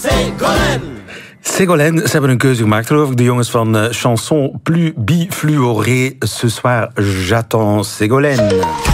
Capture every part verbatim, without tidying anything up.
Ségolène. Ségolène, ze hebben een keuze gemaakt, geloof ik. De jongens van uh, Chanson Plus Bifluorée. Ce soir, j'attends Ségolène.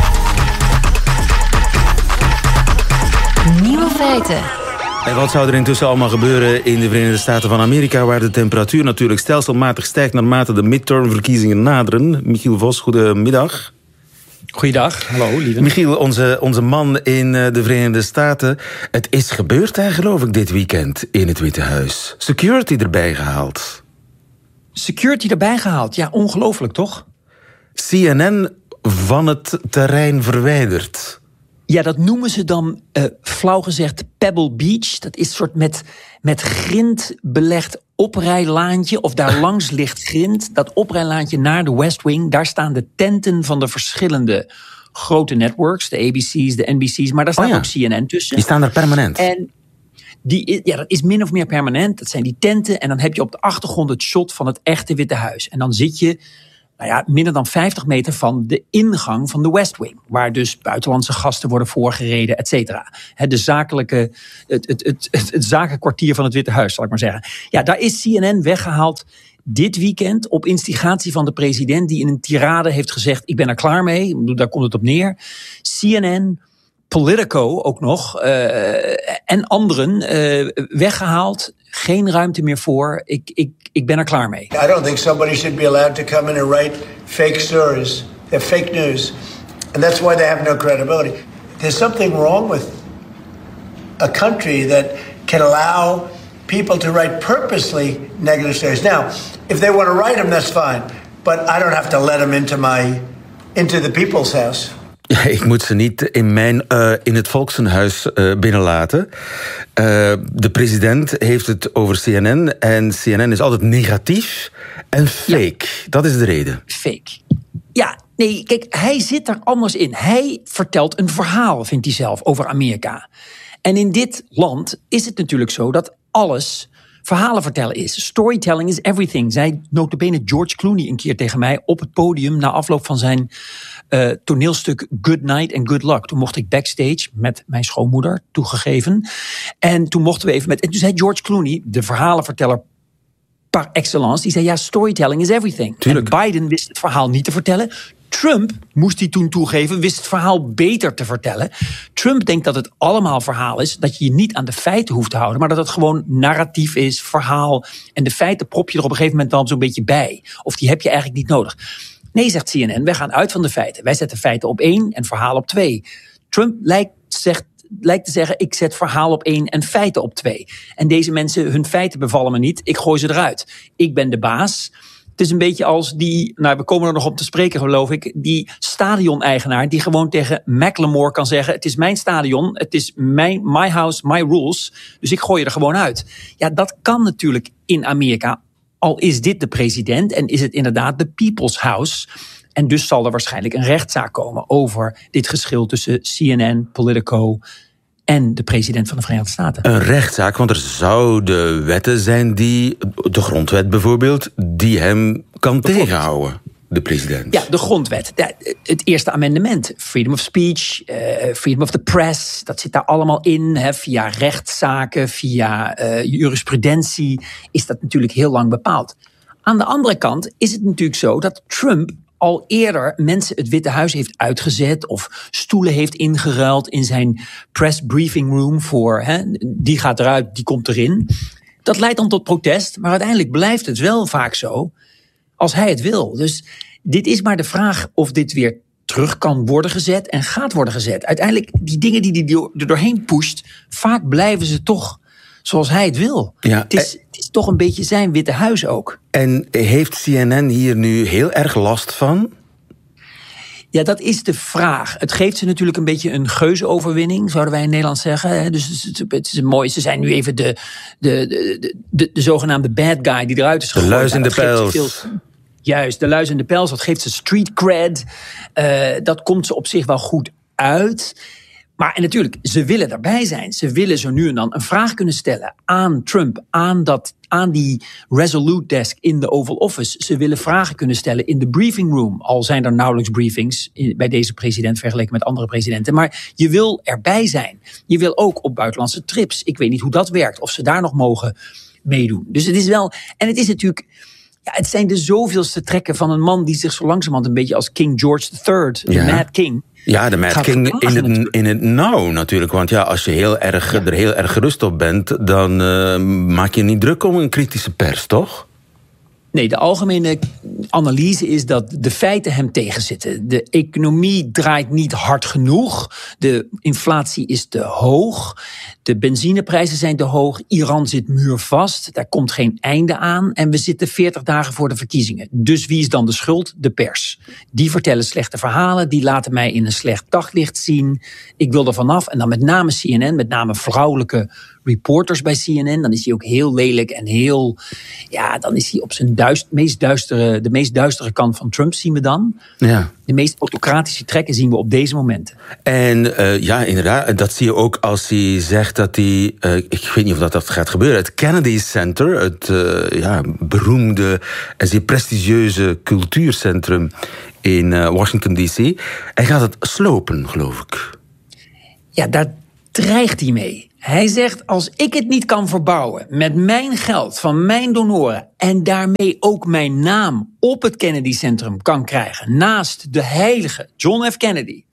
Nieuwe feiten. En wat zou er intussen allemaal gebeuren in de Verenigde Staten van Amerika, waar de temperatuur natuurlijk stelselmatig stijgt naarmate de midtermverkiezingen naderen? Michiel Vos, goedemiddag. Goeiedag, hallo lieve. Michiel, onze, onze man in de Verenigde Staten. Het is gebeurd, hè, geloof ik, dit weekend in het Witte Huis. Security erbij gehaald. Security erbij gehaald, ja, ongelooflijk toch? C N N van het terrein verwijderd. Ja, dat noemen ze dan, uh, flauw gezegd, Pebble Beach. Dat is een soort met, met grind belegd oprijlaantje. Of daar langs ligt grind. Dat oprijlaantje naar de West Wing. Daar staan de tenten van de verschillende grote networks. De A B C's, de N B C's. Maar daar staat oh ja. ook C N N tussen. Die staan daar permanent. En die, ja, dat is min of meer permanent. Dat zijn die tenten. En dan heb je op de achtergrond het shot van het echte Witte Huis. En dan zit je... Nou ja, minder dan vijftig meter van de ingang van de West Wing. Waar dus buitenlandse gasten worden voorgereden, et cetera. De zakelijke, het, het, het, het, het zakenkwartier van het Witte Huis, zal ik maar zeggen. Ja, daar is C N N weggehaald dit weekend op instigatie van de president, die in een tirade heeft gezegd, ik ben er klaar mee. Daar komt het op neer. C N N, Politico ook nog, uh, en anderen uh, weggehaald. Geen ruimte meer voor. Ik, ik, ik ben er klaar mee. I don't think somebody should be allowed to come in and write fake stories. They're fake news. And that's why they have no credibility. There's something wrong with a country that can allow people to write purposely negative stories. Now, if they want to write them, that's fine. But I don't have to let them into my, into the people's house. Ja, ik moet ze niet in, mijn, uh, in het Volkshuis uh, binnenlaten. Uh, de president heeft het over C N N. En C N N is altijd negatief en fake. Ja. Dat is de reden. Fake. Ja, nee, kijk, hij zit er anders in. Hij vertelt een verhaal, vindt hij zelf, over Amerika. En in dit land is het natuurlijk zo dat alles verhalen vertellen is. Storytelling is everything. Zei nota bene George Clooney een keer tegen mij op het podium na afloop van zijn uh, toneelstuk Good Night and Good Luck. Toen mocht ik backstage met mijn schoonmoeder, toegegeven. En toen mochten we even met... En toen zei George Clooney, de verhalenverteller par excellence, die zei ja, storytelling is everything. Tuurlijk. En Biden wist het verhaal niet te vertellen. Trump, moest hij toen toegeven, wist het verhaal beter te vertellen. Trump denkt dat het allemaal verhaal is, dat je je niet aan de feiten hoeft te houden, maar dat het gewoon narratief is, verhaal. En de feiten prop je er op een gegeven moment dan zo'n beetje bij. Of die heb je eigenlijk niet nodig. Nee, zegt C N N, wij gaan uit van de feiten. Wij zetten feiten op één en verhaal op twee. Trump lijkt, zegt, lijkt te zeggen, ik zet verhaal op één en feiten op twee. En deze mensen, hun feiten bevallen me niet, ik gooi ze eruit. Ik ben de baas. Het is een beetje als die, nou we komen er nog op te spreken geloof ik, die stadioneigenaar die gewoon tegen Macklemore kan zeggen, het is mijn stadion, het is mijn, my house, my rules, dus ik gooi je er gewoon uit. Ja, dat kan natuurlijk in Amerika, al is dit de president en is het inderdaad de People's House. En dus zal er waarschijnlijk een rechtszaak komen over dit geschil tussen C N N, Politico en de president van de Verenigde Staten. Een rechtszaak, want er zouden wetten zijn die, de grondwet bijvoorbeeld, die hem kan tegenhouden, de president. Ja, de grondwet. Het eerste amendement, freedom of speech, uh, freedom of the press, dat zit daar allemaal in. Hè, via rechtszaken, via uh, jurisprudentie is dat natuurlijk heel lang bepaald. Aan de andere kant is het natuurlijk zo dat Trump al eerder mensen het Witte Huis heeft uitgezet of stoelen heeft ingeruild in zijn press briefing room voor, hè, die gaat eruit, die komt erin. Dat leidt dan tot protest, maar uiteindelijk blijft het wel vaak zo als hij het wil. Dus dit is maar de vraag of dit weer terug kan worden gezet en gaat worden gezet. Uiteindelijk, die dingen die hij er doorheen pusht, vaak blijven ze toch zoals hij het wil. Ja, het, is, het is toch een beetje zijn Witte Huis ook. En heeft C N N hier nu heel erg last van? Ja, dat is de vraag. Het geeft ze natuurlijk een beetje een geuzenoverwinning, zouden wij in Nederland zeggen. Dus het is mooi. Ze zijn nu even de, de, de, de, de zogenaamde bad guy die eruit is gegooid. De luis in de pels. Veel, juist, de luis in de pels. Dat geeft ze street cred. Uh, dat komt ze op zich wel goed uit. Maar en natuurlijk, ze willen erbij zijn. Ze willen zo nu en dan een vraag kunnen stellen aan Trump, aan, dat, aan die Resolute desk in de Oval Office. Ze willen vragen kunnen stellen in de briefing room. Al zijn er nauwelijks briefings bij deze president vergeleken met andere presidenten. Maar je wil erbij zijn. Je wil ook op buitenlandse trips. Ik weet niet hoe dat werkt, of ze daar nog mogen meedoen. Dus het is wel, en het is natuurlijk, ja, het zijn de zoveelste trekken van een man die zich zo langzamerhand een beetje als King George de derde, de ja. Mad King. Ja, de Mad King in het, in het nauw natuurlijk. Want ja, als je heel erg, ja. er heel erg gerust op bent, dan uh, maak je niet druk om een kritische pers, toch? Nee, de algemene analyse is dat de feiten hem tegenzitten. De economie draait niet hard genoeg. De inflatie is te hoog. De benzineprijzen zijn te hoog. Iran zit muurvast. Daar komt geen einde aan. En we zitten veertig dagen voor de verkiezingen. Dus wie is dan de schuld? De pers. Die vertellen slechte verhalen. Die laten mij in een slecht daglicht zien. Ik wil er vanaf. En dan met name C N N, met name vrouwelijke reporters bij C N N. Dan is hij ook heel lelijk en heel, ja, dan is hij op zijn duist, meest duistere, de meest duistere kant van Trump zien we dan. Ja. De meest autocratische trekken zien we op deze momenten. En uh, ja, inderdaad, dat zie je ook als hij zegt dat hij, uh, ik weet niet of dat, dat gaat gebeuren, het Kennedy Center, het uh, ja, beroemde en zeer prestigieuze cultuurcentrum in uh, Washington D C, hij gaat het slopen, geloof ik. Ja, daar dreigt hij mee. Hij zegt, als ik het niet kan verbouwen met mijn geld van mijn donoren en daarmee ook mijn naam op het Kennedy Centrum kan krijgen, naast de heilige John F. Kennedy,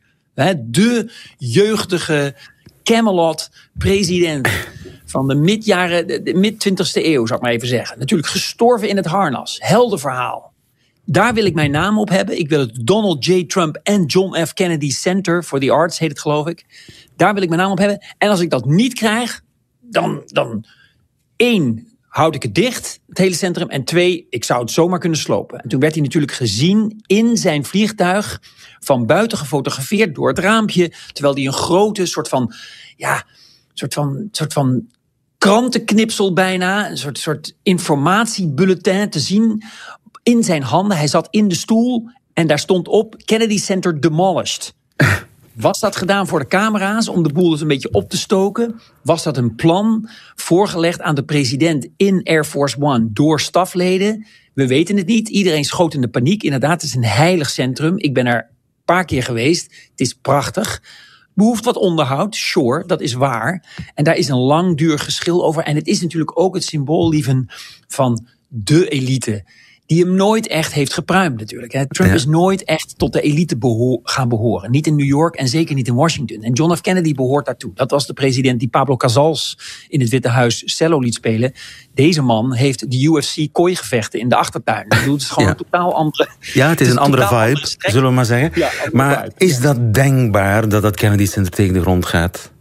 de jeugdige Camelot-president van de midjaren, de mid-twintigste eeuw, zou ik maar even zeggen. Natuurlijk gestorven in het harnas. Helder verhaal. Daar wil ik mijn naam op hebben. Ik wil het Donald J. Trump en John F. Kennedy Center for the Arts, heet het geloof ik. Daar wil ik mijn naam op hebben. En als ik dat niet krijg, dan, dan één, houd ik het dicht, het hele centrum. En twee, ik zou het zomaar kunnen slopen. En toen werd hij natuurlijk gezien in zijn vliegtuig, van buiten gefotografeerd door het raampje, terwijl hij een grote soort van, ja, soort van, soort van krantenknipsel bijna, een soort, soort informatiebulletin te zien in zijn handen. Hij zat in de stoel en daar stond op Kennedy Center demolished. Was dat gedaan voor de camera's om de boel dus een beetje op te stoken? Was dat een plan voorgelegd aan de president in Air Force One door stafleden? We weten het niet. Iedereen schoot in de paniek. Inderdaad, het is een heilig centrum. Ik ben er een paar keer geweest. Het is prachtig. Behoeft wat onderhoud, sure, dat is waar. En daar is een langdurig geschil over. En het is natuurlijk ook het symbool, lieven, van de elite, die hem nooit echt heeft gepruimd natuurlijk. Trump ja. is nooit echt tot de elite beho- gaan behoren. Niet in New York en zeker niet in Washington. En John F. Kennedy behoort daartoe. Dat was de president die Pablo Casals in het Witte Huis cello liet spelen. Deze man heeft de U F C kooigevechten in de achtertuin. Ik bedoel, het is gewoon ja. een totaal andere. Ja, het is, het is een andere vibe, andere zullen we maar zeggen. Ja, maar vibe. Is dat denkbaar dat dat Kennedy Center tegen de grond gaat?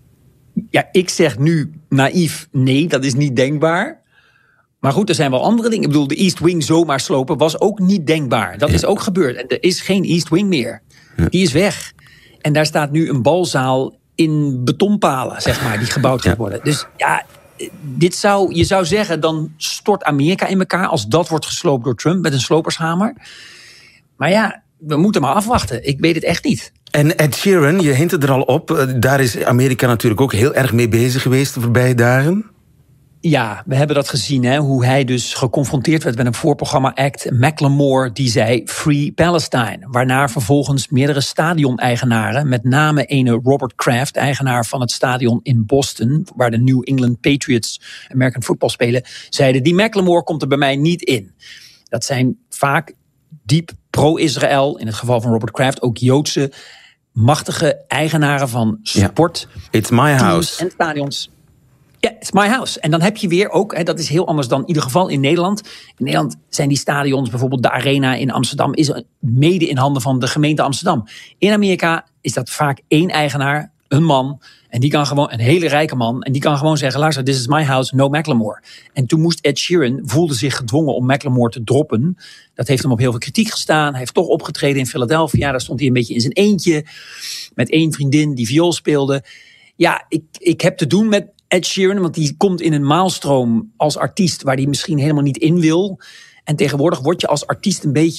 Ja, ik zeg nu naïef nee, dat is niet denkbaar. Maar goed, er zijn wel andere dingen. Ik bedoel, de East Wing zomaar slopen was ook niet denkbaar. Dat ja. is ook gebeurd. En er is geen East Wing meer. Ja. Die is weg. En daar staat nu een balzaal in betonpalen, zeg maar, die gebouwd gaat worden. Ja. Dus ja, dit zou, je zou zeggen, dan stort Amerika in elkaar als dat wordt gesloopt door Trump met een slopershamer. Maar ja, we moeten maar afwachten. Ik weet het echt niet. En Ed Sheeran, je hint er al op, daar is Amerika natuurlijk ook heel erg mee bezig geweest de voorbije dagen. Ja, we hebben dat gezien, hè, hoe hij dus geconfronteerd werd met een voorprogramma-act. Macklemore die zei Free Palestine. Waarna vervolgens meerdere stadion-eigenaren, met name ene Robert Kraft, eigenaar van het stadion in Boston, waar de New England Patriots American football spelen, zeiden die Macklemore komt er bij mij niet in. Dat zijn vaak diep pro-Israël, in het geval van Robert Kraft ook Joodse machtige eigenaren van sport. Yeah. It's my house. En stadions. Ja, it's my house. En dan heb je weer ook, hè, dat is heel anders dan in ieder geval in Nederland. In Nederland zijn die stadions, bijvoorbeeld de Arena in Amsterdam, is mede in handen van de gemeente Amsterdam. In Amerika is dat vaak één eigenaar, een man, en die kan gewoon, een hele rijke man, en die kan gewoon zeggen, luister, this is my house, no Macklemore. En toen moest Ed Sheeran, voelde zich gedwongen om Macklemore te droppen. Dat heeft hem op heel veel kritiek gestaan. Hij heeft toch opgetreden in Philadelphia, daar stond hij een beetje in zijn eentje, met één vriendin die viool speelde. Ja, ik, ik heb te doen met Ed Sheeran, want die komt in een maalstroom als artiest waar die misschien helemaal niet in wil. En tegenwoordig word je als artiest een beetje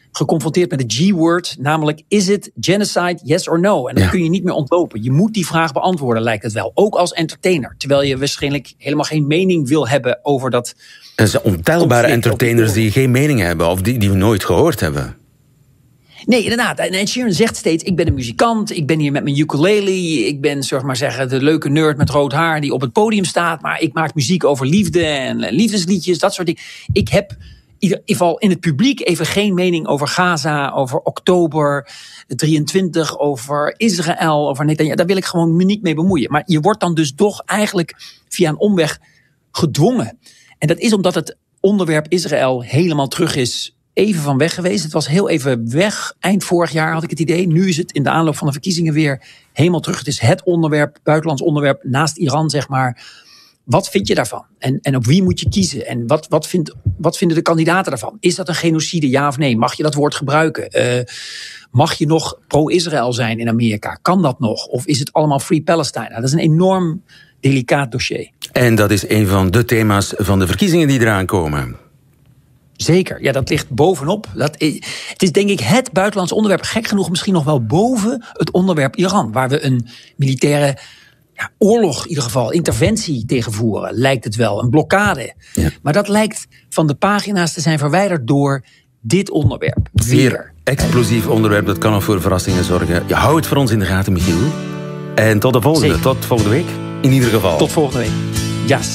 geconfronteerd met de G-word, namelijk is it genocide, yes or no? En dat ja. kun je niet meer ontlopen. Je moet die vraag beantwoorden, lijkt het wel. Ook als entertainer. Terwijl je waarschijnlijk helemaal geen mening wil hebben over dat. Er zijn ontelbare entertainers die geen mening hebben of die, die we nooit gehoord hebben. Nee, inderdaad. En Ed Sheeran zegt steeds, ik ben een muzikant, ik ben hier met mijn ukulele, ik ben, zeg maar zeggen, de leuke nerd met rood haar die op het podium staat, maar ik maak muziek over liefde en liefdesliedjes, dat soort dingen. Ik heb in ieder geval in het publiek even geen mening over Gaza, over oktober drieëntwintig, over Israël, over Netanyahu. Daar wil ik gewoon me niet mee bemoeien. Maar je wordt dan dus toch eigenlijk via een omweg gedwongen. En dat is omdat het onderwerp Israël helemaal terug is, even van weg geweest. Het was heel even weg. Eind vorig jaar had ik het idee. Nu is het in de aanloop van de verkiezingen weer helemaal terug. Het is het onderwerp, buitenlands onderwerp naast Iran, zeg maar. Wat vind je daarvan? En, en op wie moet je kiezen? En wat, wat, vindt, wat vinden de kandidaten daarvan? Is dat een genocide, ja of nee? Mag je dat woord gebruiken? Uh, mag je nog pro-Israël zijn in Amerika? Kan dat nog? Of is het allemaal Free Palestine? Nou, dat is een enorm delicaat dossier. En dat is een van de thema's van de verkiezingen die eraan komen. Zeker, ja, dat ligt bovenop. Dat is, het is denk ik het buitenlands onderwerp, gek genoeg misschien nog wel boven het onderwerp Iran, waar we een militaire ja, oorlog, in ieder geval interventie tegen voeren, lijkt het wel, een blokkade. Ja. Maar dat lijkt van de pagina's te zijn verwijderd door dit onderwerp. Zeer explosief onderwerp, dat kan nog voor verrassingen zorgen. Je houdt het voor ons in de gaten, Michiel. En tot de volgende, Zeker. tot volgende week. In ieder geval. Tot volgende week. Yes.